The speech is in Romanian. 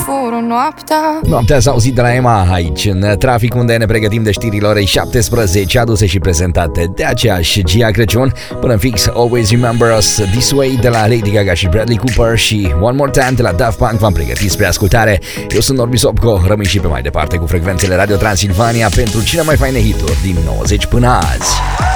fură noaptea. Noaptea s-a auzit de la Emma aici, în trafic, unde ne pregătim de știrile orei 17, aduse și prezentate de aceeași Gia Crăciun. Până în fix, Always Remember Us This Way de la Lady Gaga și Bradley Cooper și One More Time de la Daft Punk v-am pregătit spre ascultare. Eu sunt Norbi Sopco, rămâi și pe mai departe cu frecvențele Radio Transilvania pentru cele mai faine hituri din 90 până azi.